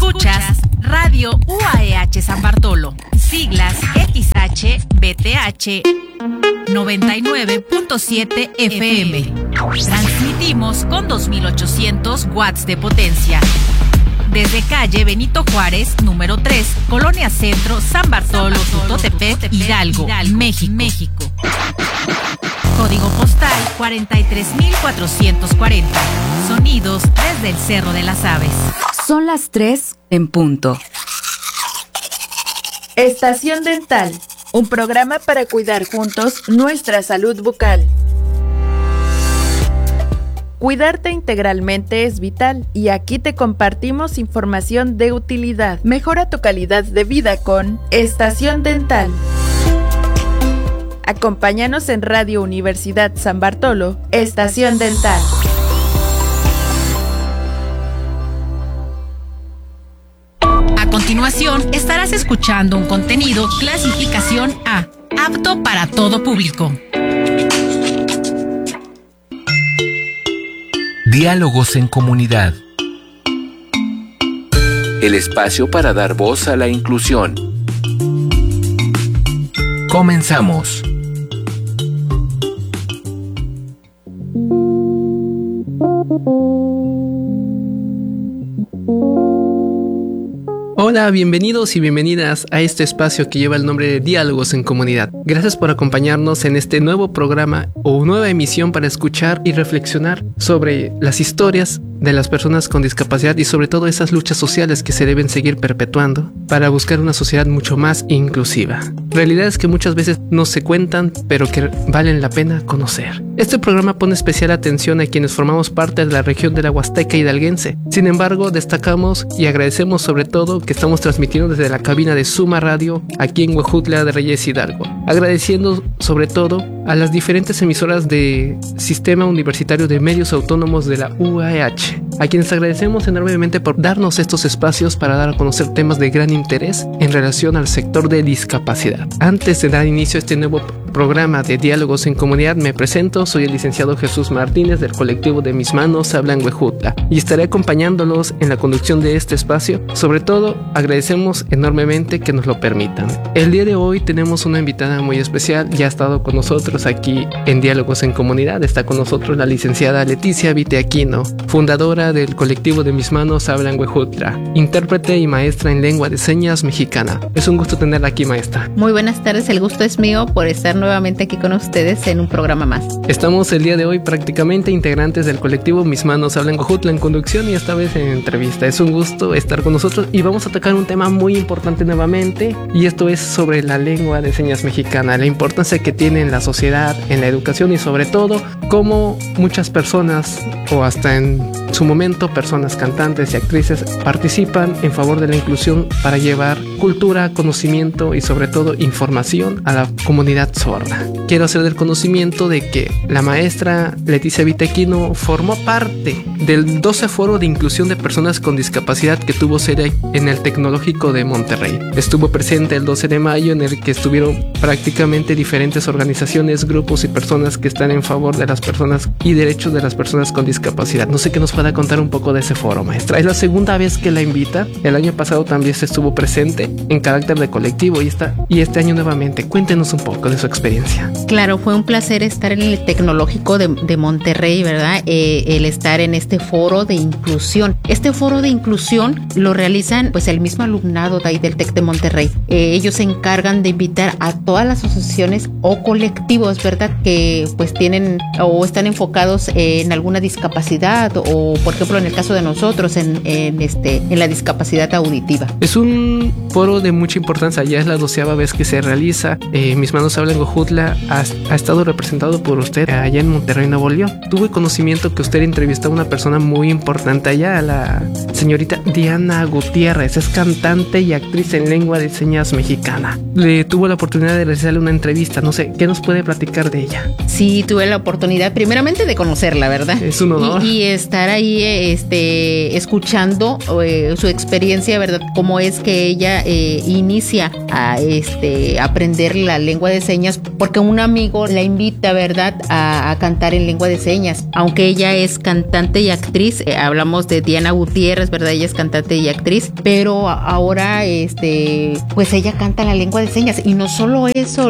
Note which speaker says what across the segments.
Speaker 1: Escuchas Radio UAEH San Bartolo, siglas XHBTH 99.7 FM. Transmitimos con 2800 watts de potencia. Desde calle Benito Juárez, número 3, Colonia Centro, San Bartolo, Totepec, Hidalgo, México. Código postal 43440. Sonidos desde el Cerro de las Aves.
Speaker 2: Son las 3 en punto.
Speaker 3: Estación Dental, un programa para cuidar juntos nuestra salud bucal. Cuidarte integralmente es vital y aquí te compartimos información de utilidad. Mejora tu calidad de vida con Estación Dental. Acompáñanos en Radio Universidad San Bartolo, Estación Dental.
Speaker 1: A continuación, estarás escuchando un contenido clasificación A, apto para todo público.
Speaker 4: Diálogos en comunidad. El espacio para dar voz a la inclusión. Comenzamos.
Speaker 5: Hola, bienvenidos y bienvenidas a este espacio que lleva el nombre de Diálogos en Comunidad. Gracias por acompañarnos en este nuevo programa o nueva emisión para escuchar y reflexionar sobre las historias de las personas con discapacidad y sobre todo esas luchas sociales que se deben seguir perpetuando para buscar una sociedad mucho más inclusiva. Realidades que muchas veces no se cuentan, pero que valen la pena conocer. Este programa pone especial atención a quienes formamos parte de la región de la Huasteca hidalguense. Sin embargo, destacamos y agradecemos sobre todo que estamos transmitiendo desde la cabina de Suma Radio aquí en Huejutla de Reyes Hidalgo. Agradeciendo sobre todo a las diferentes emisoras de Sistema Universitario de Medios Autónomos de la UAEH, a quienes agradecemos enormemente por darnos estos espacios para dar a conocer temas de gran interés en relación al sector de discapacidad. Antes de dar inicio a este nuevo programa de Diálogos en Comunidad, me presento, soy el licenciado Jesús Martínez del colectivo De Mis Manos Hablan Huejutla y estaré acompañándolos en la conducción de este espacio. Sobre todo, agradecemos enormemente que nos lo permitan. El día de hoy tenemos una invitada muy especial, ya ha estado con nosotros aquí en Diálogos en Comunidad. Está con nosotros la licenciada Leticia Viteaquino, fundadora del colectivo De Mis Manos Hablan Huejutla, intérprete y maestra en lengua de señas mexicana. Es un gusto tenerla aquí, maestra.
Speaker 6: Muy buenas tardes, el gusto es mío por estar nuevamente aquí con ustedes en un programa más.
Speaker 5: Estamos el día de hoy prácticamente integrantes del colectivo Mis Manos Hablan Huejutla en conducción y esta vez en entrevista. Es un gusto estar con nosotros y vamos a tocar un tema muy importante nuevamente, y esto es sobre la lengua de señas mexicana, la importancia que tiene en la sociedad, en la educación y sobre todo cómo muchas personas, o hasta en su momento personas cantantes y actrices, participan en favor de la inclusión para llevar cultura, conocimiento y sobre todo información a la comunidad sorda. Quiero hacer del conocimiento de que la maestra Leticia Viteaquino formó parte del 12 Foro de Inclusión de Personas con Discapacidad que tuvo sede en el Tecnológico de Monterrey. Estuvo presente el 12 de mayo en el que estuvieron prácticamente diferentes organizaciones, grupos y personas que están en favor de las personas y derechos de las personas con discapacidad. No sé qué nos pueda contar un poco de ese foro, maestra. Es la segunda vez que la invita. El año pasado también se estuvo presente en carácter de colectivo y este año nuevamente. Cuéntenos un poco de su experiencia.
Speaker 6: Claro, fue un placer estar en el Tecnológico de Monterrey, ¿verdad? El estar en este foro de inclusión. Este foro de inclusión lo realizan pues el mismo alumnado de ahí del TEC de Monterrey. Ellos se encargan de invitar a todas las asociaciones o colectivos, ¿verdad? Que pues tienen o están enfocados en alguna discapacidad o, por ejemplo, en el caso de nosotros, en la discapacidad auditiva.
Speaker 5: Es un foro de mucha importancia, ya es la 12ª vez que se realiza. Mis Manos Hablan Huejutla ha estado representado por usted allá en Monterrey, Nuevo León. Tuve conocimiento que usted entrevistó a una persona muy importante allá, a la señorita Diana Gutiérrez. Es cantante y actriz en lengua de señas mexicana. Le tuvo la oportunidad de realizarle una entrevista. No sé, ¿qué nos puede platicar de ella?
Speaker 6: Sí, tuve la oportunidad primeramente de conocerla, ¿verdad?
Speaker 5: Es un honor.
Speaker 6: Y estar ahí escuchando su experiencia, ¿verdad? Cómo es que ella inicia a aprender la lengua de señas porque un amigo la invita, ¿verdad?, a cantar en lengua de señas, aunque ella es cantante y actriz. Hablamos de Diana Gutiérrez, ¿verdad? Ella es cantante y actriz, pero ahora, pues ella canta la lengua de señas, y no solo eso,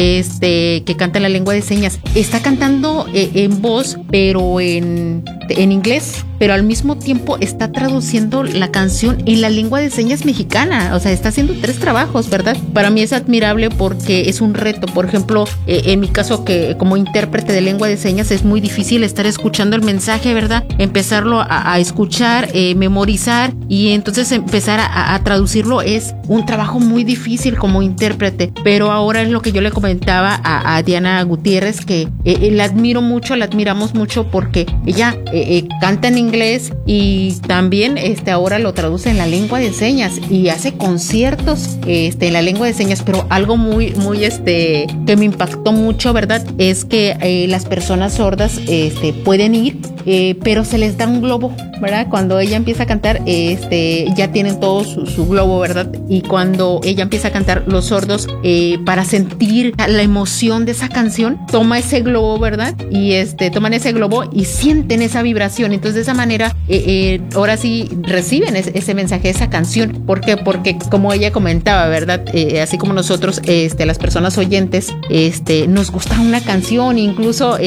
Speaker 6: que canta la lengua de señas, está cantando en voz, pero en inglés, pero al mismo tiempo está traduciendo la canción en la lengua de señas mexicana. O sea, está haciendo 3 trabajos, ¿verdad? Para mí es admirable porque es un reto. Por ejemplo, en mi caso, que como intérprete de lengua de señas es muy difícil estar escuchando el mensaje, ¿verdad? Empezarlo a escuchar, memorizar, y entonces empezar a traducirlo es un trabajo muy difícil como intérprete. Pero ahora es lo que yo le comentaba a Diana Gutiérrez, que la admiro mucho, la admiramos mucho, porque ella canta en inglés y también ahora lo traduce en la lengua de señas y hace conciertos en la lengua de señas. Pero algo muy que me impactó mucho, ¿verdad?, es que las personas sordas pueden ir, pero se les da un globo, ¿verdad? Cuando ella empieza a cantar, ya tienen todo su globo, ¿verdad? Y cuando ella empieza a cantar, los sordos, para sentir la emoción de esa canción, toma ese globo, ¿verdad? Y toman ese globo y sienten esa vibración. Entonces, de esa manera, ahora sí reciben ese mensaje, esa canción. ¿Por qué? Porque, como ella comentaba, ¿verdad?, así como nosotros, las personas oyentes, nos gusta una canción, incluso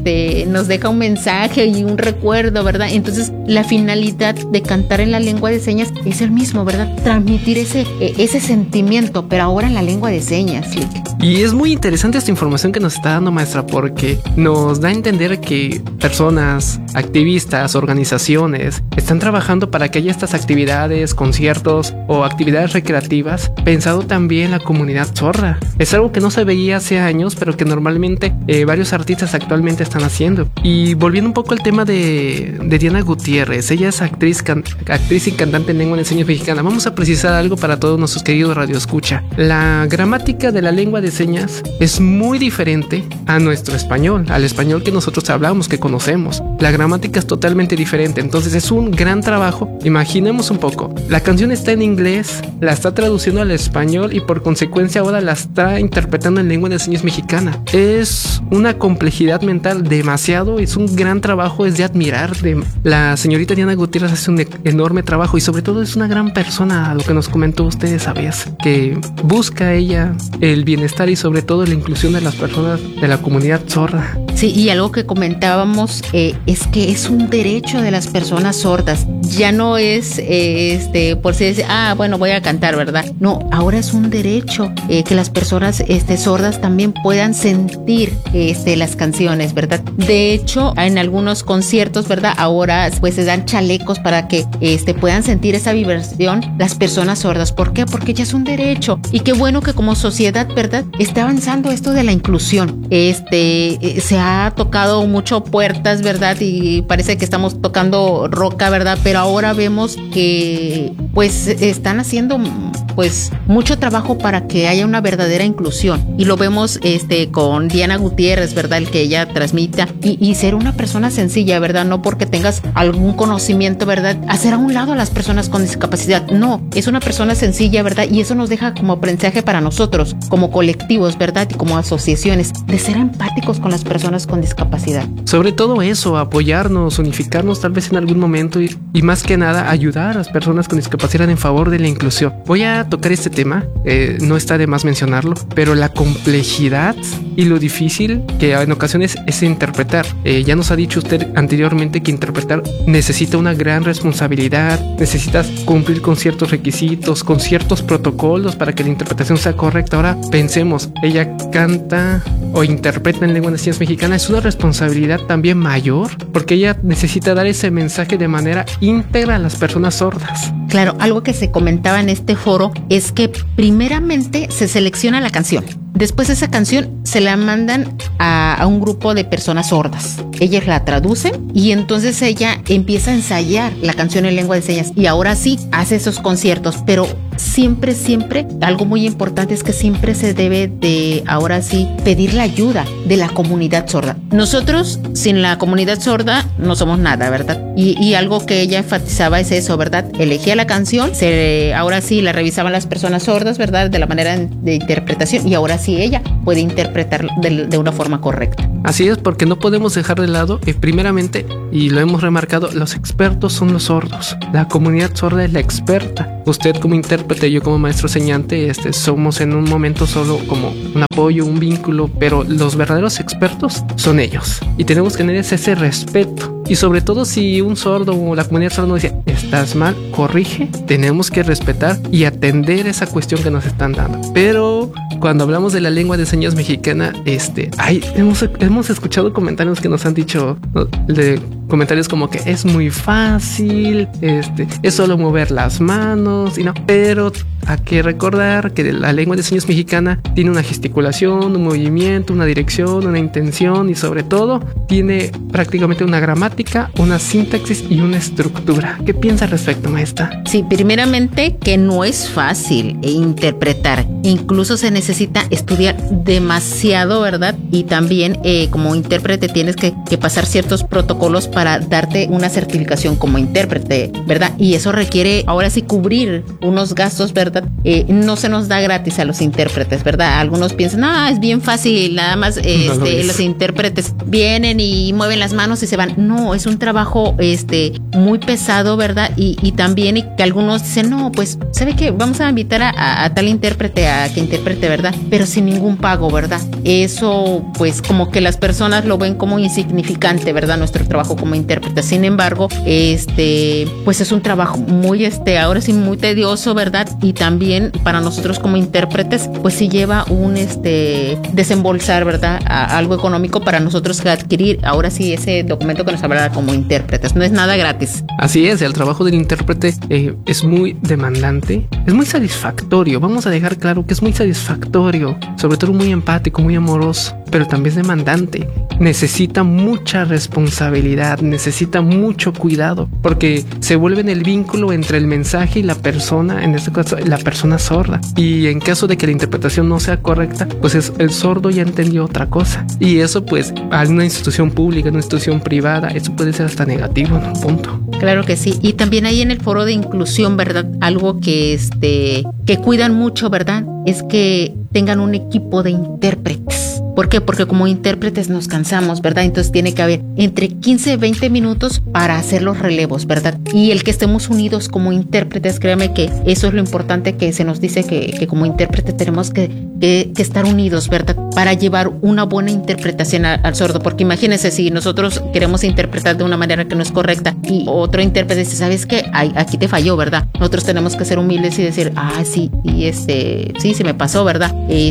Speaker 6: nos deja un mensaje y un recuerdo, ¿verdad? Entonces, la finalidad de cantar en la lengua de señas es el mismo, ¿verdad? Transmitir ese sentimiento, pero ahora en la lengua de señas. ¿Sí?
Speaker 5: Y es muy interesante esta información que nos está dando, maestra, porque nos da a entender que personas, activistas, organizaciones están trabajando para que haya estas actividades, conciertos o actividades recreativas pensado también en la comunidad sorda. Es algo que no se veía hace años, pero que normalmente varios artistas actualmente están haciendo. Y volviendo un poco al tema de Diana Gutiérrez, ella es actriz y cantante en lengua de señas mexicana. Vamos a precisar algo para todos nuestros queridos radioescucha. La gramática de la lengua de señas es muy diferente a nuestro español, al español que nosotros hablamos, que conocemos. La gramática es totalmente diferente, entonces es un gran trabajo. Imaginemos un poco, la canción está en inglés, la está traduciendo al español y por consecuencia ahora la está interpretando en lengua de señas mexicana. Es una complejidad mental demasiado, es un gran trabajo, es de admirar. La señorita Diana Gutiérrez hace un enorme trabajo y sobre todo es una gran persona, a lo que nos comentó usted esa vez, que busca ella el bienestar y sobre todo la inclusión de las personas de la comunidad sorda.
Speaker 6: Sí, y algo que comentábamos es que es un derecho de las personas sordas. Ya no es por si decir, bueno, voy a cantar, ¿verdad? No, ahora es un derecho que las personas sordas también puedan sentir las canciones, ¿verdad? De hecho, en algunos conciertos, ¿verdad?, ahora pues se dan chalecos para que puedan sentir esa vibración las personas sordas. ¿Por qué? Porque ya es un derecho. Y qué bueno que como sociedad, ¿verdad?, está avanzando esto de la inclusión. Se ha tocado mucho puertas, ¿verdad?, y parece que estamos tocando roca, ¿verdad? Pero ahora vemos que pues están haciendo pues mucho trabajo para que haya una verdadera inclusión, y lo vemos con Diana Gutiérrez, ¿verdad?, el que ella transmita y ser una persona sencilla, ¿verdad? No porque tengas algún conocimiento, ¿verdad?, hacer a un lado a las personas con discapacidad. No, es una persona sencilla, ¿verdad? Y eso nos deja como aprendizaje para nosotros, como colectivos, ¿verdad?, y como asociaciones, de ser empáticos con las personas con discapacidad.
Speaker 5: Sobre todo eso, apoyarnos, unificarnos tal vez en algún momento y más que nada ayudar a las personas con discapacidad en favor de la inclusión. Voy a tocar este tema, no está de más mencionarlo, pero la complejidad y lo difícil que en ocasiones es interpretar. Ya nos ha dicho usted anteriormente que interpretar necesita una gran responsabilidad, necesitas cumplir con ciertos requisitos, con ciertos protocolos para que la interpretación sea correcta. Ahora pensemos, ella canta o interpreta en lengua de señas mexicana, es una responsabilidad también mayor, porque ella necesita dar ese mensaje de manera íntegra a las personas sordas.
Speaker 6: Claro, algo que se comentaba en este foro es que primeramente se selecciona la canción. Después esa canción se la mandan a un grupo de personas sordas. Ellas la traducen y entonces ella empieza a ensayar la canción en lengua de señas. Y ahora sí hace esos conciertos, pero siempre, algo muy importante es que siempre se debe de, ahora sí, pedir la ayuda de la comunidad sorda. Nosotros, sin la comunidad sorda, no somos nada, ¿verdad? Y algo que ella enfatizaba es eso, ¿verdad? Elegía la canción, ahora sí la revisaban las personas sordas, ¿verdad?, de la manera de interpretación, y ahora ahora sí ella puede interpretar de una forma correcta.
Speaker 5: Así es, porque no podemos dejar de lado, primeramente, y lo hemos remarcado, los expertos son los sordos. La comunidad sorda es la experta. Usted como intérprete, yo como maestro enseñante, somos en un momento solo como un apoyo, un vínculo, pero los verdaderos expertos son ellos. Y tenemos que tener ese respeto. Y sobre todo si un sordo o la comunidad sorda nos dice, estás mal, corrige, tenemos que respetar y atender esa cuestión que nos están dando. Pero cuando hablamos de la lengua de señas mexicana, hemos escuchado comentarios que nos han dicho, de comentarios como que es muy fácil, es solo mover las manos, y no, pero hay que recordar que la lengua de señas mexicana tiene una gesticulación, un movimiento, una dirección, una intención y sobre todo tiene prácticamente una gramática, una sintaxis y una estructura. ¿Qué piensa al respecto, maestra?
Speaker 6: Sí, primeramente que no es fácil interpretar, incluso se necesita estudiar demasiado, ¿verdad? Y también como intérprete tienes que pasar ciertos protocolos para darte una certificación como intérprete, ¿verdad? Y eso requiere ahora sí cubrir unos gastos, ¿verdad? No se nos da gratis a los intérpretes, ¿verdad? Algunos piensan, es bien fácil, nada más los intérpretes vienen y mueven las manos y se van. No, es un trabajo muy pesado, ¿verdad? Y también que algunos dicen, no, pues, ¿sabe qué? Vamos a invitar a tal intérprete a que interprete, ¿verdad? Pero sin ningún pago, ¿verdad? Eso, pues, como que las personas lo ven como insignificante, ¿verdad? Nuestro trabajo como intérprete. Sin embargo, pues es un trabajo muy, ahora sí, muy tedioso, ¿verdad? Y también para nosotros como intérpretes, pues sí lleva un, desembolsar, ¿verdad? Algo económico para nosotros adquirir, ahora sí, ese documento que nos hablará como intérpretes. No es nada gratis.
Speaker 5: Así es, el trabajo del intérprete es muy demandante, es muy satisfactorio. Vamos a dejar claro que es muy satisfactorio, sobre todo muy empático, muy amoroso, pero también es demandante. Necesita mucha responsabilidad, necesita mucho cuidado, porque se vuelve en el vínculo entre el mensaje y la persona, en este caso la persona sorda. Y en caso de que la interpretación no sea correcta, pues el sordo ya entendió otra cosa. Y eso pues a una institución pública, una institución privada, eso puede ser hasta negativo en un punto.
Speaker 6: Claro que sí. Y también ahí en el foro de inclusión, ¿verdad? Algo que cuidan mucho, ¿verdad? Es que tengan un equipo de intérpretes. ¿Por qué? Porque como intérpretes nos cansamos, ¿verdad? Entonces tiene que haber entre 15 y 20 minutos para hacer los relevos, ¿verdad? Y el que estemos unidos como intérpretes, créame que eso es lo importante que se nos dice que como intérpretes tenemos que estar unidos, ¿verdad? Para llevar una buena interpretación al sordo. Porque imagínense si nosotros queremos interpretar de una manera que no es correcta y otro intérprete dice, ¿sabes qué? Aquí te falló, ¿verdad? Nosotros tenemos que ser humildes y decir, sí, y sí, se me pasó, ¿verdad?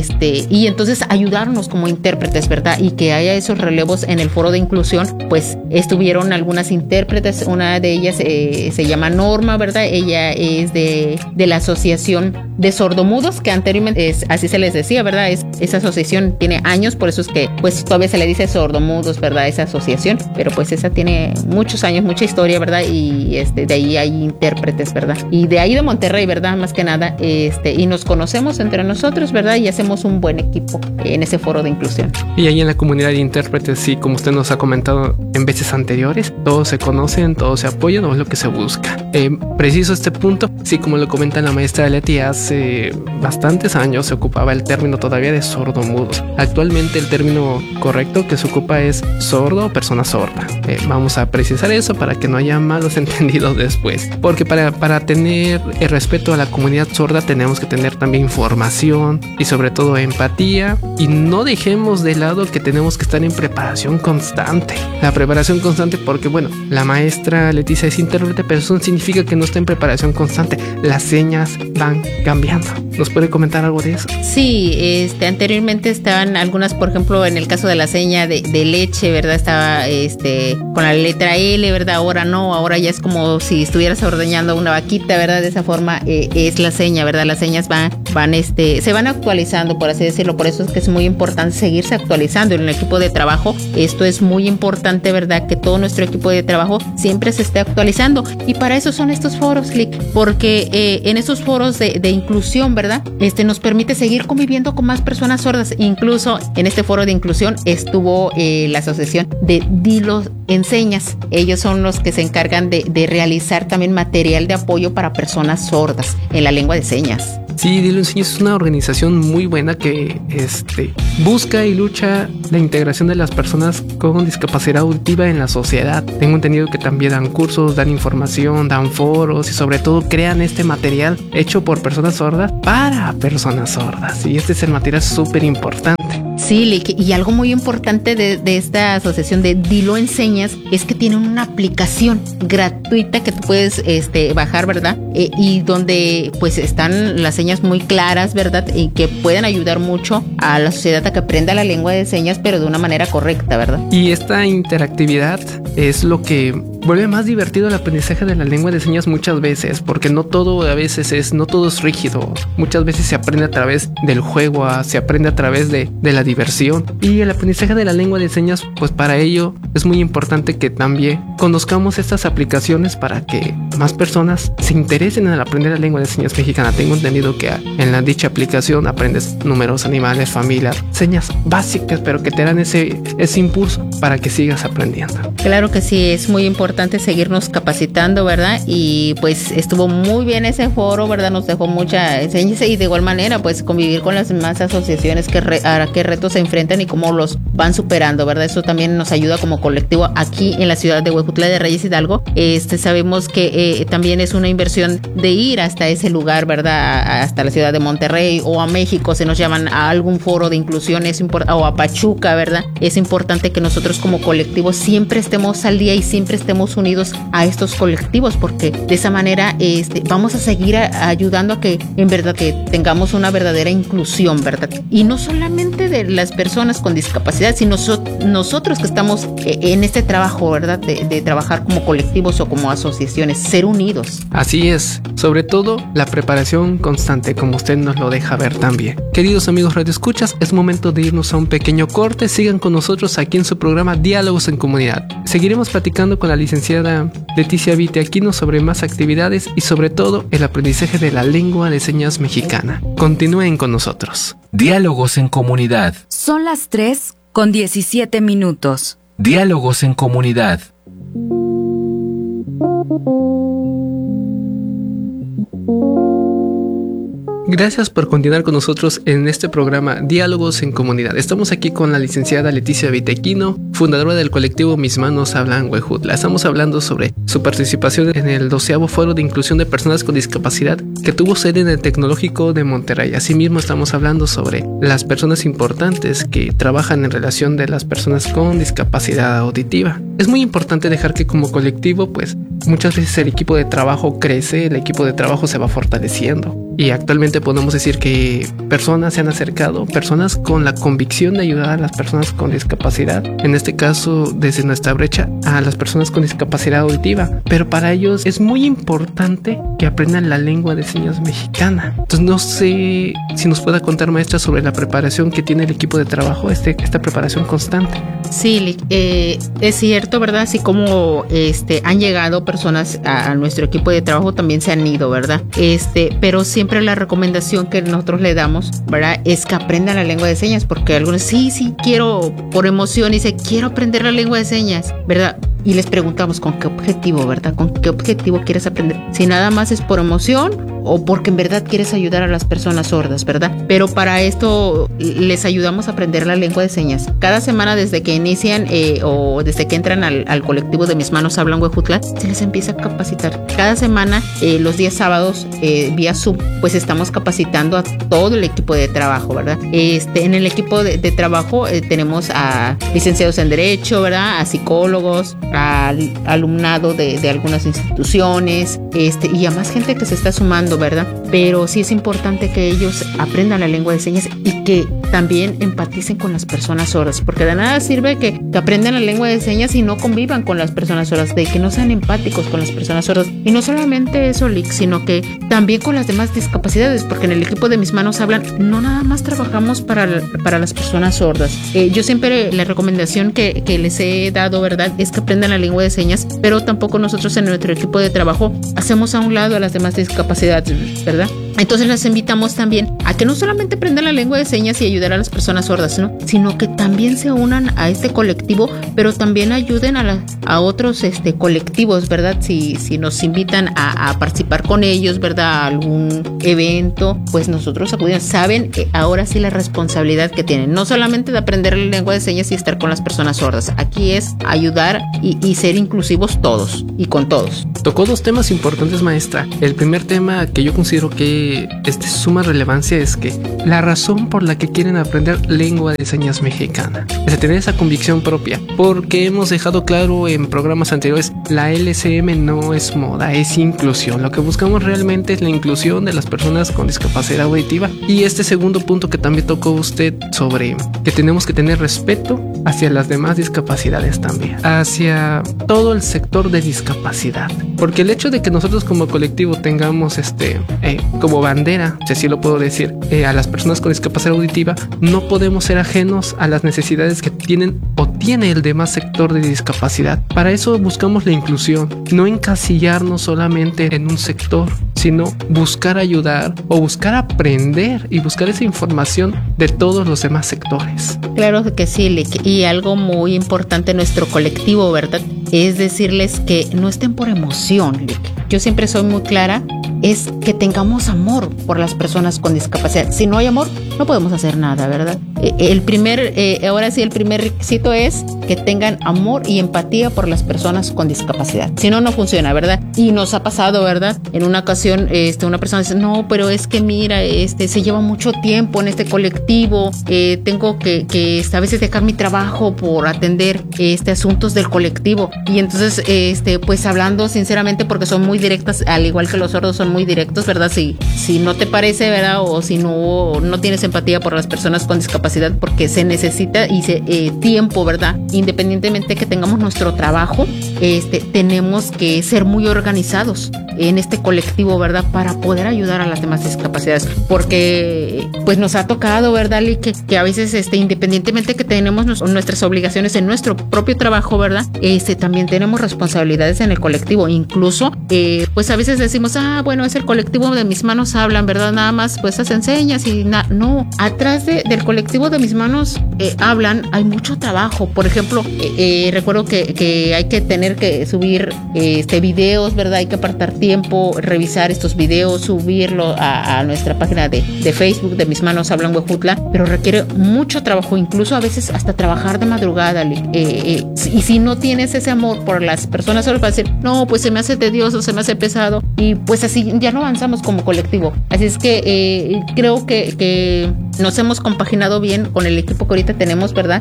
Speaker 6: Y entonces ayudarnos como intérpretes, ¿verdad? Y que haya esos relevos en el foro de inclusión, pues estuvieron algunas intérpretes, una de ellas se llama Norma, ¿verdad? Ella es de la Asociación de Sordomudos, que anteriormente así se les decía, ¿verdad? Esa asociación tiene años, por eso es que pues todavía se le dice sordomudos, ¿verdad? Esa asociación, pero pues esa tiene muchos años, mucha historia, ¿verdad? Y de ahí hay intérpretes, ¿verdad? Y de ahí de Monterrey, ¿verdad? Más que nada, y nos conocemos entre nosotros, ¿verdad? Y hacemos un buen equipo en ese foro de inclusión.
Speaker 5: Y ahí en la comunidad de intérpretes, sí, como usted nos ha comentado en veces anteriores, todos se conocen, todos se apoyan, o es lo que se busca. Preciso este punto, sí, como lo comenta la maestra Leti, hace bastantes años se ocupaba el término todavía de sordomudos. Actualmente el término correcto que se ocupa es sordo o persona sorda. Vamos a precisar eso para que no haya malos entendidos después, porque para tener el respeto a la comunidad sorda tenemos que tener también información y sobre todo empatía, y no dejemos de lado que tenemos que estar en preparación constante. La preparación constante porque bueno, la maestra Leticia es intérprete, pero eso no significa que no esté en preparación constante. Las señas van cambiando. ¿Nos puede comentar algo de eso?
Speaker 6: Sí, anteriormente estaban algunas, por ejemplo, en el caso de la seña de leche, ¿verdad? Estaba con la letra L, ¿verdad? Ahora no, ahora ya es como si estuvieras ordeñando una vaquita, ¿verdad? De esa forma es la seña, ¿verdad? Las señas se van actualizando, por así decirlo. Por eso es que es muy importante seguirse actualizando en el equipo de trabajo. Esto es muy importante, ¿verdad? Que todo nuestro equipo de trabajo siempre se esté actualizando. Y para eso son estos foros, Click, porque en esos foros de inclusión, ¿verdad? Nos permite seguir conviviendo con más personas sordas. Incluso en este foro de inclusión estuvo la asociación de Dilo en Señas. Ellos son los que se encargan de realizar también material de apoyo para personas sordas en la lengua de señas.
Speaker 5: Sí, Dilo en Señas es una organización muy buena que busca y lucha la integración de las personas con discapacidad auditiva en la sociedad. Tengo entendido que también dan cursos, dan información, dan foros y sobre todo crean este material hecho por personas sordas para personas sordas. Y este es el material súper importante.
Speaker 6: Sí, y algo muy importante de esta asociación de Dilo en Señas es que tienen una aplicación gratuita que tú puedes bajar, ¿verdad? Y donde pues están las señas muy claras, ¿verdad? Y que pueden ayudar mucho a la sociedad a que aprenda la lengua de señas, pero de una manera correcta, ¿verdad?
Speaker 5: Y esta interactividad es lo que vuelve más divertido el aprendizaje de la lengua de señas muchas veces, porque no todo no todo es rígido. Muchas veces se aprende a través del juego, se aprende a través de la diversión. Y el aprendizaje de la lengua de señas, pues para ello es muy importante que también conozcamos estas aplicaciones para que más personas se interesen en aprender la lengua de señas mexicana. Tengo entendido que en dicha aplicación aprendes números, animales, familia, señas básicas, pero que te dan ese impulso para que sigas aprendiendo.
Speaker 6: Claro que sí, es muy importante seguirnos capacitando, ¿verdad? Y pues estuvo muy bien ese foro, ¿verdad? Nos dejó mucha enseñanza y de igual manera pues convivir con las demás asociaciones a qué retos se enfrentan y cómo los van superando, ¿verdad? Eso también nos ayuda como colectivo aquí en la ciudad de Huejutla de Reyes Hidalgo. Sabemos que también es una inversión de ir hasta ese lugar, ¿verdad? Hasta la ciudad de Monterrey o a México, se nos llaman a algún foro de inclusión, o a Pachuca, ¿verdad? Es importante que nosotros como colectivo siempre estemos al día y siempre estemos unidos a estos colectivos, porque de esa manera vamos a seguir ayudando a que en verdad que tengamos una verdadera inclusión, ¿verdad? Y no solamente de las personas con discapacidad, sino nosotros que estamos en este trabajo, ¿verdad? De trabajar como colectivos o como asociaciones, ser unidos.
Speaker 5: Así es, sobre todo la preparación constante, como usted nos lo deja ver también. Queridos amigos radioescuchas, es momento de irnos a un pequeño corte. Sigan con nosotros aquí en su programa Diálogos en Comunidad. Seguiremos platicando con la licenciada Leticia Viteaquino sobre más actividades y sobre todo el aprendizaje de la lengua de señas mexicana. Continúen con nosotros.
Speaker 4: Diálogos en Comunidad.
Speaker 2: Son las 3:17.
Speaker 4: Diálogos en Comunidad.
Speaker 5: Gracias por continuar con nosotros en este programa Diálogos en Comunidad. Estamos aquí con la licenciada Leticia Viteaquino, fundadora del colectivo Mis Manos Hablan Huejutla. Estamos hablando sobre su participación en el 12º Foro de Inclusión de Personas con Discapacidad que tuvo sede en el Tecnológico de Monterrey. Asimismo estamos hablando sobre las personas importantes que trabajan en relación de las personas con discapacidad auditiva. Es muy importante dejar que como colectivo, pues muchas veces el equipo de trabajo crece, el equipo de trabajo se va fortaleciendo. Y actualmente podemos decir que personas se han acercado, personas con la convicción de ayudar a las personas con discapacidad, en este caso desde nuestra brecha a las personas con discapacidad auditiva, pero para ellos es muy importante que aprendan la lengua de señas mexicana. Entonces no sé si nos pueda contar, maestra, sobre la preparación que tiene el equipo de trabajo, esta preparación constante.
Speaker 6: Sí, es cierto, ¿verdad? Así como han llegado personas a nuestro equipo de trabajo, también se han ido, ¿verdad? Pero siempre la recomendación que nosotros le damos, ¿verdad? Es que aprendan la lengua de señas, porque algunos sí quiero, por emoción, dice, quiero aprender la lengua de señas, ¿verdad? Y les preguntamos con qué objetivo, ¿verdad? ¿Con qué objetivo quieres aprender? Si nada más es por emoción o porque en verdad quieres ayudar a las personas sordas, ¿verdad? Pero para esto les ayudamos a aprender la lengua de señas. Cada semana desde que inician o desde que entran al colectivo de Mis Manos Hablan Huejutla, se les empieza a capacitar. Cada semana, los días sábados, vía Zoom, pues estamos capacitando a todo el equipo de trabajo, ¿verdad? En el equipo de trabajo tenemos a licenciados en Derecho, ¿verdad? A psicólogos, al alumnado de algunas instituciones, y a más gente que se está sumando, ¿verdad? Pero sí es importante que ellos aprendan la lengua de señas y que también empaticen con las personas sordas, porque de nada sirve que aprendan la lengua de señas y no convivan con las personas sordas, de que no sean empáticos con las personas sordas. Y no solamente eso, Lick, sino que también con las demás discapacidades, porque en el equipo de Mis Manos Hablan no nada más trabajamos para las personas sordas. Yo siempre la recomendación que les he dado, ¿verdad?, es que aprendan la lengua de señas, pero tampoco nosotros en nuestro equipo de trabajo hacemos a un lado a las demás discapacidades, ¿verdad? Entonces las invitamos también a que no solamente aprendan la lengua de señas y ayudar a las personas sordas, ¿no? Sino que también se unan a este colectivo, pero también ayuden a otros colectivos, ¿verdad? Si nos invitan a participar con ellos, ¿verdad? A algún evento, pues nosotros acudimos. Saben ahora sí la responsabilidad que tienen, no solamente de aprender la lengua de señas y estar con las personas sordas. Aquí es ayudar y ser inclusivos todos y con todos.
Speaker 5: Tocó dos temas importantes, maestra. El primer tema que yo considero que es de suma relevancia es que la razón por la que quieren aprender lengua de señas mexicana es tener esa convicción propia, porque hemos dejado claro en programas anteriores, la LCM no es moda, es inclusión. Lo que buscamos realmente es la inclusión de las personas con discapacidad auditiva. Y este segundo punto que también tocó usted sobre que tenemos que tener respeto hacia las demás discapacidades también, hacia todo el sector de discapacidad, porque el hecho de que nosotros como colectivo tengamos como bandera, si así lo puedo decir, a las personas con discapacidad auditiva, no podemos ser ajenos a las necesidades que tienen o tiene el demás sector de discapacidad. Para eso buscamos la inclusión, no encasillarnos solamente en un sector, sino buscar ayudar o buscar aprender y buscar esa información de todos los demás sectores.
Speaker 6: Claro que sí, Lick. Y algo muy importante en nuestro colectivo, ¿verdad? Es decirles que no estén por emoción, Lick. Yo siempre soy muy clara, es que tengamos amor por las personas con discapacidad. Si no hay amor, no podemos hacer nada, ¿verdad? Ahora sí, el primer requisito es que tengan amor y empatía por las personas con discapacidad. Si no, no funciona, ¿verdad? Y nos ha pasado, ¿verdad? En una ocasión, una persona dice, no, pero es que mira, se lleva mucho tiempo en este colectivo, tengo que a veces dejar mi trabajo por atender asuntos del colectivo. Y entonces, pues hablando sinceramente, porque son muy directas, al igual que los sordos son muy directos, ¿verdad? Si no te parece, ¿verdad? O si no tienes empatía por las personas con discapacidad, porque se necesita tiempo, ¿verdad? Independientemente que tengamos nuestro trabajo, tenemos que ser muy organizados en este colectivo, ¿verdad? Para poder ayudar a las demás discapacidades, porque pues nos ha tocado, ¿verdad, Lee? Que a veces independientemente que tenemos nuestras obligaciones en nuestro propio trabajo, ¿verdad? También tenemos responsabilidades en el colectivo, incluso pues a veces decimos, bueno, es el colectivo de Mis Manos Hablan, ¿verdad? Nada más pues hacen señas y no, atrás del colectivo de Mis Manos Hablan hay mucho trabajo. Por ejemplo, recuerdo que hay que tener que subir videos, ¿verdad? Hay que apartar tiempo, revisar estos videos, subirlo a nuestra página de Facebook de Mis Manos Hablan Huejutla, pero requiere mucho trabajo, incluso a veces hasta trabajar de madrugada. Y si no tienes ese amor por las personas, solo para decir, no, pues se me hace tedioso, se me hace pesado, y pues así ya no avanzamos como colectivo. Así es que creo que nos hemos compaginado bien con el equipo que ahorita tenemos, ¿verdad?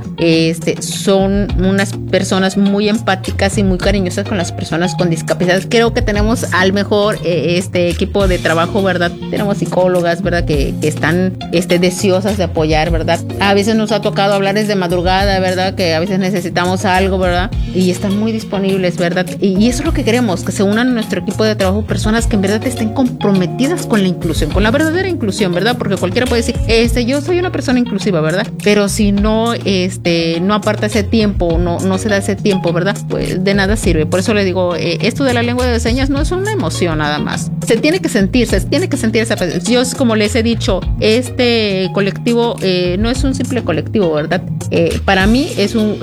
Speaker 6: Son unas personas muy empáticas y muy cariñosas con las personas con discapacidad. Creo que tenemos al mejor equipo de trabajo, ¿verdad? Tenemos psicólogas, ¿verdad? Que están deseosas de apoyar, ¿verdad? A veces nos ha tocado hablar desde madrugada, ¿verdad? Que a veces necesitamos algo, ¿verdad? Y están muy disponibles, ¿verdad? Y eso es lo que queremos, que se unan a nuestro equipo de trabajo personas que en verdad estén comprometidas con la inclusión, con la verdadera inclusión, ¿verdad? Porque cualquiera puede decir, yo soy una persona inclusiva, ¿verdad? Pero si no aparta ese tiempo, no se da ese tiempo, ¿verdad? Pues de nada sirve. Por eso le digo, esto de la lengua de señas no es una emoción nada más. Se tiene que sentir esa. Yo, como les he dicho, este colectivo no es un simple colectivo, ¿verdad? Para mí es un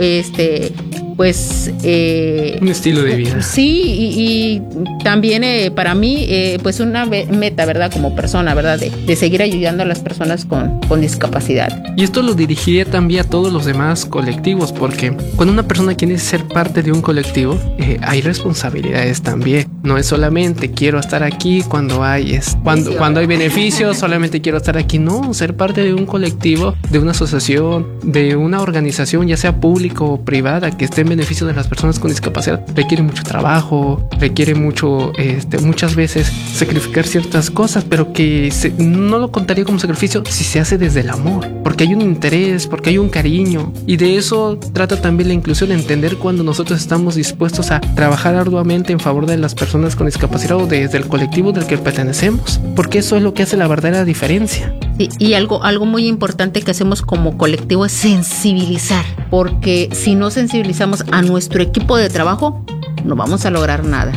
Speaker 6: un
Speaker 5: estilo de vida.
Speaker 6: Sí, y también para mí pues una meta, ¿verdad? Como persona, ¿verdad? De seguir ayudando a las personas con discapacidad.
Speaker 5: Y esto lo dirigiría también a todos los demás colectivos, porque cuando una persona quiere ser parte de un colectivo, hay responsabilidades también. No es solamente quiero estar aquí cuando hay beneficios, solamente quiero estar aquí. No, ser parte de un colectivo, de una asociación, de una organización, ya sea pública o privada, que esté en beneficio de las personas con discapacidad, requiere mucho trabajo, requiere mucho, muchas veces sacrificar ciertas cosas, pero que no lo contaría como sacrificio si se hace desde el amor, porque hay un interés, porque hay un cariño, y de eso trata también la inclusión, entender cuando nosotros estamos dispuestos a trabajar arduamente en favor de las personas con discapacidad o desde el colectivo del que pertenecemos, porque eso es lo que hace la verdadera diferencia.
Speaker 6: Sí, y algo muy importante que hacemos como colectivo es sensibilizar, porque si no sensibilizamos a nuestro equipo de trabajo, no vamos a lograr nada.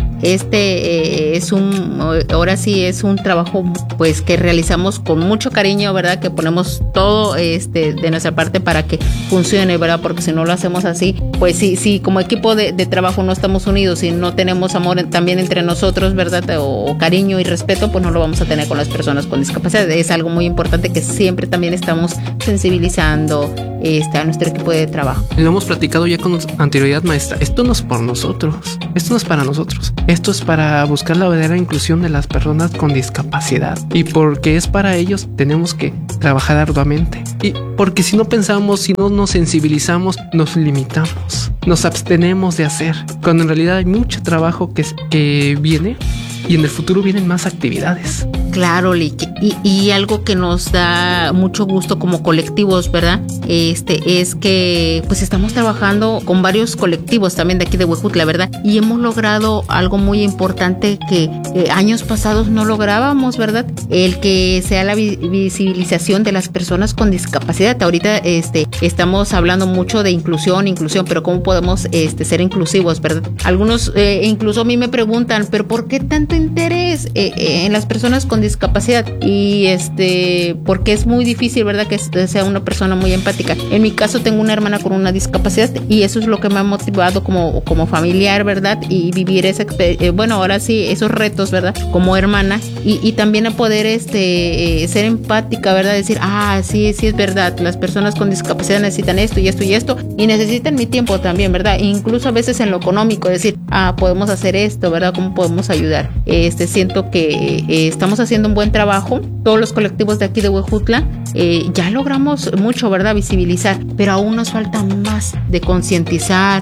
Speaker 6: Ahora sí es un trabajo pues que realizamos con mucho cariño, ¿verdad? Que ponemos todo de nuestra parte para que funcione, ¿verdad? Porque si no lo hacemos así, pues sí, como equipo de trabajo no estamos unidos y no tenemos amor también entre nosotros, ¿verdad? O cariño y respeto, pues no lo vamos a tener con las personas con discapacidad. Es algo muy importante que siempre también estamos sensibilizando a nuestro equipo de trabajo.
Speaker 5: Lo hemos platicado ya con anterioridad, maestra. Esto no es por nosotros, esto no es para nosotros, esto es para buscar la verdadera inclusión de las personas con discapacidad, y porque es para ellos tenemos que trabajar arduamente, y porque si no pensamos, si no nos sensibilizamos, nos limitamos, nos abstenemos de hacer, cuando en realidad hay mucho trabajo que viene, y en el futuro vienen más actividades.
Speaker 6: Claro, Lick, y algo que nos da mucho gusto como colectivos, ¿verdad? Es que pues estamos trabajando con varios colectivos también de aquí de Huejutla, ¿verdad? Y hemos logrado algo muy importante que años pasados no lográbamos, ¿verdad? El que sea la visibilización de las personas con discapacidad. Ahorita estamos hablando mucho de inclusión, pero ¿cómo podemos ser inclusivos, ¿verdad? Algunos incluso a mí me preguntan, ¿pero por qué tanto interés en las personas con discapacidad? Y porque es muy difícil, ¿verdad? Que sea una persona muy empática. En mi caso tengo una hermana con una discapacidad y eso es lo que me ha motivado como familiar, ¿verdad? Y vivir ahora sí, esos retos, ¿verdad? Como hermana y también a poder ser empática, ¿verdad? Decir, sí es verdad, las personas con discapacidad necesitan esto y esto y esto y necesitan mi tiempo también, ¿verdad? E incluso a veces en lo económico, decir, podemos hacer esto, ¿verdad? ¿Cómo podemos ayudar? Siento que estamos haciendo un buen trabajo. Todos los colectivos de aquí de Huejutla ya logramos mucho, ¿verdad? Visibilizar, pero aún nos falta más de concientizar,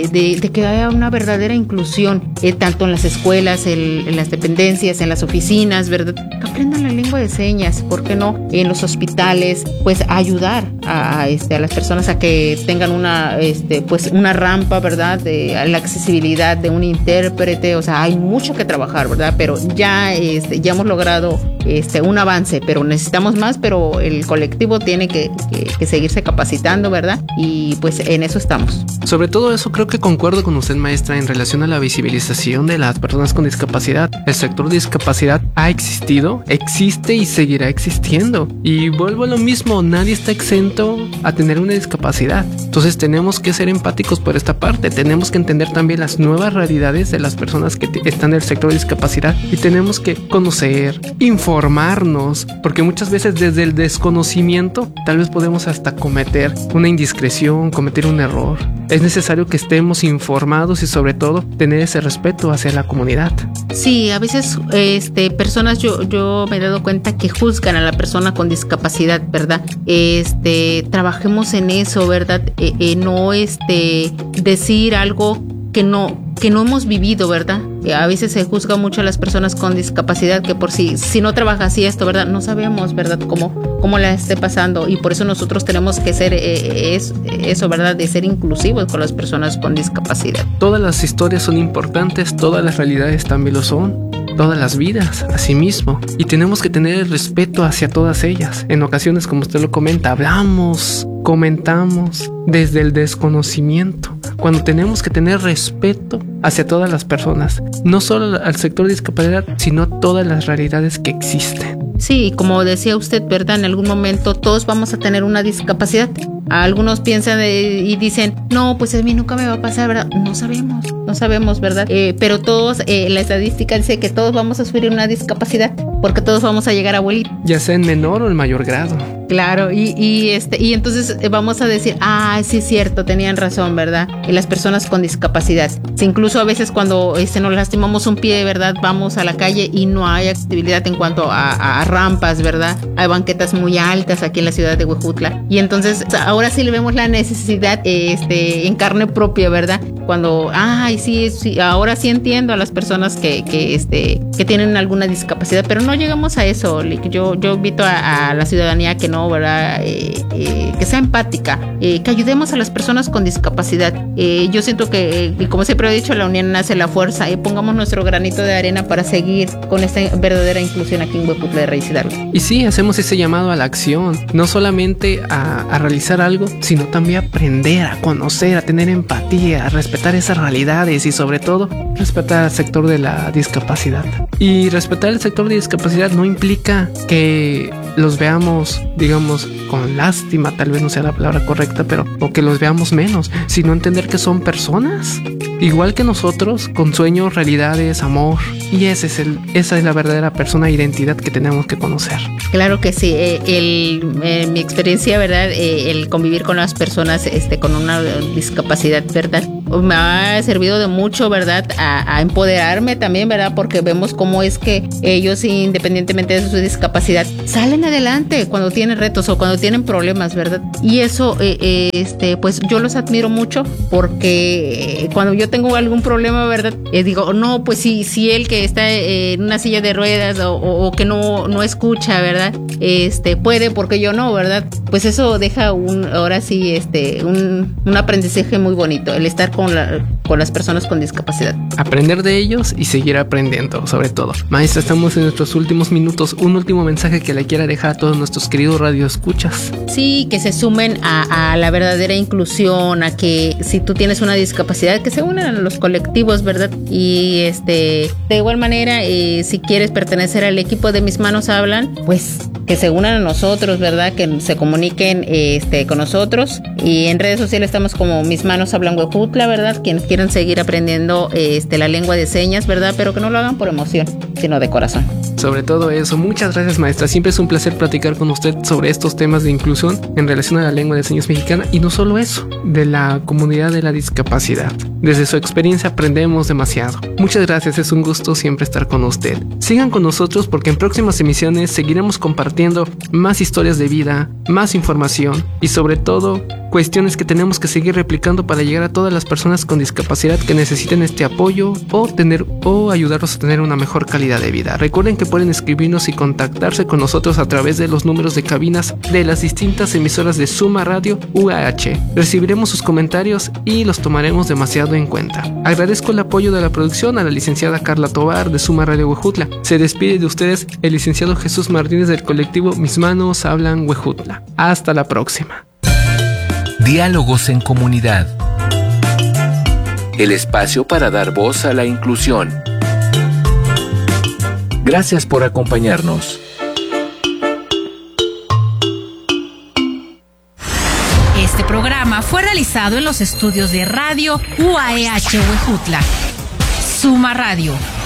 Speaker 6: de que haya una verdadera inclusión, tanto en las escuelas, en las dependencias, en las oficinas, ¿verdad? Que aprendan la lengua de señas, ¿por qué no? En los hospitales, pues ayudar a las personas a que tengan una rampa, ¿verdad? A la accesibilidad de un intérprete. O sea, hay mucho que trabajar, ¿verdad? Pero ya hemos logrado un avance, pero necesitamos más, pero el colectivo tiene que seguirse capacitando, ¿verdad? Y pues en eso estamos.
Speaker 5: Sobre todo eso creo que concuerdo con usted, maestra, en relación a la visibilización de las personas con discapacidad. El sector de discapacidad ha existido, existe y seguirá existiendo. Y vuelvo a lo mismo, nadie está exento a tener una discapacidad. Entonces tenemos que ser empáticos por esta parte, tenemos que entender también las nuevas realidades de las personas que están en el sector de discapacidad y tenemos que conocer, informarnos, porque muchas veces desde el desconocimiento tal vez podemos hasta cometer una indiscreción, cometer un error. Es necesario que estemos informados y sobre todo tener ese respeto hacia la comunidad.
Speaker 6: Sí, a veces personas yo me he dado cuenta que juzgan a la persona con discapacidad, ¿verdad? Trabajemos en eso, ¿verdad? No decir algo que no hemos vivido, ¿verdad? A veces se juzga mucho a las personas con discapacidad que por si no trabaja así esto, ¿verdad? No sabemos, ¿verdad? Cómo la esté pasando y por eso nosotros tenemos que ser eso, ¿verdad? De ser inclusivos con las personas con discapacidad.
Speaker 5: Todas las historias son importantes, todas las realidades también lo son. Todas las vidas, asimismo, y tenemos que tener el respeto hacia todas ellas. En ocasiones, como usted lo comenta, comentamos desde el desconocimiento, cuando tenemos que tener respeto hacia todas las personas, no solo al sector de discapacidad, sino a todas las realidades que existen.
Speaker 6: Sí, como decía usted, ¿verdad? En algún momento todos vamos a tener una discapacidad. Algunos piensan y dicen, no, pues a mí nunca me va a pasar, ¿verdad? No sabemos, ¿verdad? Pero todos, la estadística dice que todos vamos a sufrir una discapacidad, porque todos vamos a llegar a abuelitos.
Speaker 5: Ya sea en menor o en mayor grado.
Speaker 6: Claro, y entonces vamos a decir, sí es cierto, tenían razón, ¿verdad? Y las personas con discapacidad. Incluso a veces cuando nos lastimamos un pie, ¿verdad? Vamos a la calle y no hay accesibilidad en cuanto a rampas, ¿verdad? Hay banquetas muy altas aquí en la ciudad de Huejutla. Y entonces ahora sí le vemos la necesidad en carne propia, ¿verdad? Cuando, sí, ahora sí entiendo a las personas que tienen alguna discapacidad, pero no llegamos a eso. Yo invito a la ciudadanía que no ¿no? ¿Verdad? Que sea empática, que ayudemos a las personas con discapacidad. Yo siento que, como siempre he dicho, la unión hace la fuerza. Pongamos nuestro granito de arena para seguir con esta verdadera inclusión aquí en Huejutla de Raíz Hidalgo.
Speaker 5: Y sí, hacemos ese llamado a la acción, no solamente a realizar algo, sino también a aprender, a conocer, a tener empatía, a respetar esas realidades y sobre todo respetar al sector de la discapacidad. Y respetar el sector de discapacidad no implica que los veamos, digamos, con lástima, tal vez no sea la palabra correcta, pero o que los veamos menos, sino entender que son personas, igual que nosotros, con sueños, realidades, amor. Y esa es la verdadera persona, identidad que tenemos que conocer.
Speaker 6: Claro que sí. Mi experiencia, ¿verdad? El convivir con las personas con una discapacidad, ¿verdad? Me ha servido de mucho, ¿verdad? A empoderarme también, ¿verdad? Porque vemos cómo es que ellos, independientemente de su discapacidad, salen adelante cuando tienen retos o cuando tienen problemas, ¿verdad? Y eso, pues yo los admiro mucho porque cuando yo tengo algún problema, ¿verdad? Digo, no, pues si él que está en una silla de ruedas o que no escucha, ¿verdad? Puede, porque yo no, ¿verdad? Pues eso deja ahora sí, un aprendizaje muy bonito, el estar con las personas con discapacidad.
Speaker 5: Aprender de ellos y seguir aprendiendo, sobre todo. Maestra, estamos en nuestros últimos minutos. Un último mensaje que le quiera dejar a todos nuestros queridos radioescuchas.
Speaker 6: Sí, que se sumen a la verdadera inclusión, a que si tú tienes una discapacidad, que se unan a los colectivos, ¿verdad? Y de igual manera, si quieres pertenecer al equipo de Mis Manos Hablan, pues que se unan a nosotros, ¿verdad? Que se comuniquen con nosotros. Y en redes sociales estamos como Mis Manos Hablan Huejutla, ¿verdad? Quienes quieran seguir aprendiendo la lengua de señas, ¿verdad? Pero que no lo hagan por emoción, sino de corazón.
Speaker 5: Sobre todo eso, muchas gracias, maestra. Siempre es un placer platicar con usted sobre estos temas de inclusión en relación a la lengua de señas mexicana, y no solo eso, de la comunidad de la discapacidad. Desde su experiencia aprendemos demasiado. Muchas gracias, es un gusto siempre estar con usted. Sigan con nosotros porque en próximas emisiones seguiremos compartiendo más historias de vida, más información y sobre todo cuestiones que tenemos que seguir replicando para llegar a todas las personas con discapacidad que necesiten este apoyo o ayudarlos a tener una mejor calidad de vida. Recuerden que pueden escribirnos y contactarse con nosotros a través de los números de cabinas de las distintas emisoras de Suma Radio UAH. Recibiremos sus comentarios y los tomaremos demasiado en cuenta. Agradezco el apoyo de la producción a la licenciada Carla Tobar de Suma Radio Huejutla. Se despide de ustedes el licenciado Jesús Martínez del colectivo Mis Manos Hablan Huejutla. Hasta la próxima.
Speaker 4: Diálogos en comunidad. El espacio para dar voz a la inclusión. Gracias por acompañarnos.
Speaker 1: Este programa fue realizado en los estudios de Radio UAH Huejutla. Suma Radio.